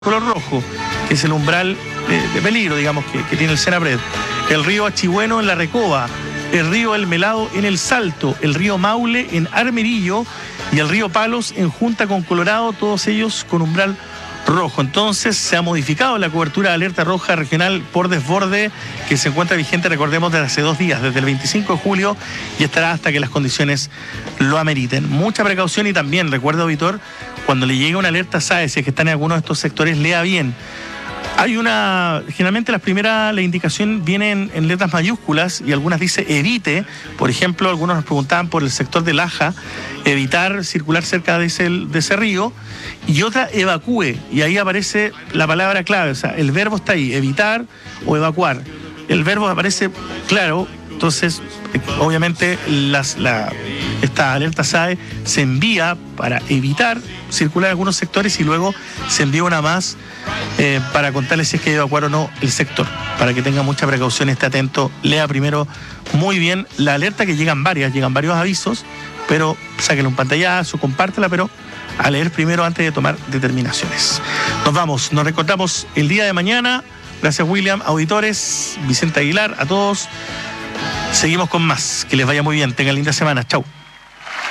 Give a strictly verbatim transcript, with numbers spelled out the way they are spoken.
color rojo, que es el umbral de, de peligro, digamos, que, que tiene el Senapred. El río Achigüeno en La Recoba, el río El Melado en El Salto, el río Maule en Armerillo y el río Palos en Junta con Colorado, todos ellos con umbral rojo. Entonces se ha modificado la cobertura de alerta roja regional por desborde, que se encuentra vigente, recordemos, desde hace dos días, desde el veinticinco de julio, y estará hasta que las condiciones lo ameriten. Mucha precaución y también, recuerda, auditor, cuando le llegue una alerta S A E, si es que están en algunos de estos sectores, lea bien. Hay una, generalmente las primeras, la indicación viene en, en letras mayúsculas y algunas dice evite. Por ejemplo, algunos nos preguntaban por el sector de Laja, evitar circular cerca de ese, de ese río, y otra evacúe, y ahí aparece la palabra clave, o sea, el verbo está ahí, evitar o evacuar. El verbo aparece claro, entonces obviamente las, la, esta alerta S A E se envía para evitar circular en algunos sectores y luego se envía una más eh, para contarles si es que hay que evacuar o no el sector, para que tenga mucha precaución, esté atento, lea primero muy bien la alerta, que llegan varias, llegan varios avisos, pero sáquenle un pantallazo, compártela, pero a leer primero antes de tomar determinaciones. Nos vamos, nos reencontramos el día de mañana. Gracias, William, auditores, Vicente Aguilar, a todos. Seguimos con más. Que les vaya muy bien. Tengan linda semana. Chau.